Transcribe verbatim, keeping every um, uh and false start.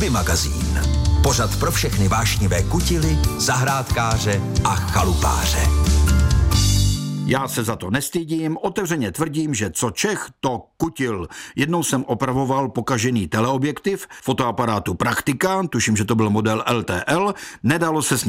Hobby magazín. Pořad pro všechny vášnivé kutily, zahrádkáře a chalupáře. Já se za to nestydím, otevřeně tvrdím, že co Čech, to kutil. Jednou jsem opravoval pokažený teleobjektiv fotoaparátu Praktika, tuším, že to byl model L T L, nedalo se s